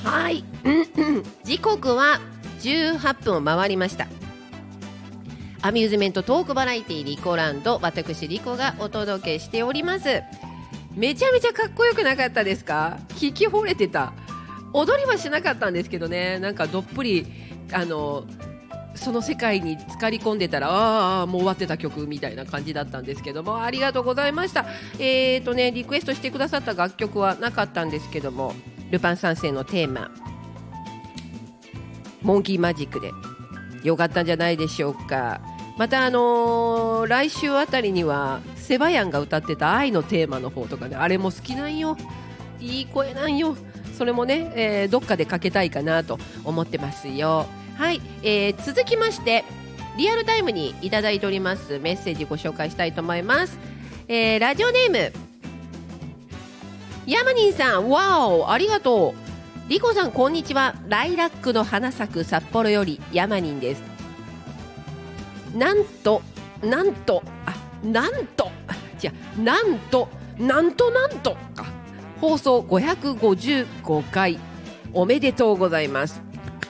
はい、時刻は18分を回りました。アミューズメントトークバラエティリコランド、私リコがお届けしております。めちゃめちゃかっこよくなかったですか？聞き惚れてた。踊りはしなかったんですけどね、なんかどっぷりその世界に浸かり込んでたら、もう終わってた曲みたいな感じだったんですけども、ありがとうございました。リクエストしてくださった楽曲はなかったんですけども、ルパン三世のテーマモンキーマジックでよかったんじゃないでしょうか。また来週あたりにはセバヤンが歌ってた愛のテーマの方とかね、あれも好きなんよ。いい声なんよ。それもね、どっかでかけたいかなと思ってますよ。はい、続きましてリアルタイムにいただいておりますメッセージご紹介したいと思います。ラジオネームヤマニンさん、わお、ありがとう。リコさんこんにちは。ライラックの花咲く札幌よりヤマニンです。なんとか放送555回おめでとうございます。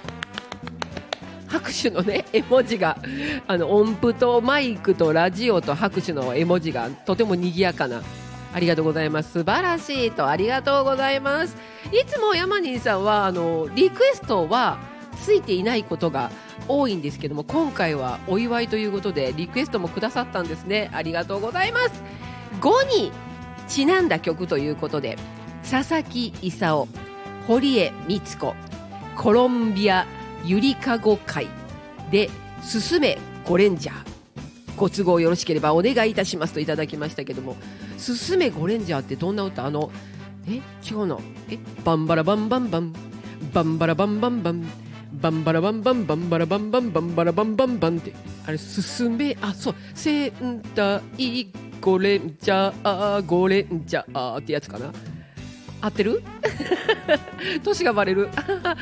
拍手のね絵文字が音符とマイクとラジオと拍手の絵文字がとても賑やかな、ありがとうございます。素晴らしいと、ありがとうございます。いつもヤマニンさんはリクエストはついていないことが多いんですけども、今回はお祝いということでリクエストもくださったんですね。ありがとうございます。5にちなんだ曲ということで、佐々木勲、堀江光子、コロンビアゆりかご会で進めゴレンジャー、ご都合よろしければお願いいたしますといただきましたけども、進めゴレンジャーってどんな歌？違うの？バンバラバンバンバンバンバラバンバンバンバンバラバンバンバンバラバンバンバンバラバンバンバンって、あれ進め、そう戦隊ゴレンジャーゴレンジャーってやつかな。合ってる？年がバレる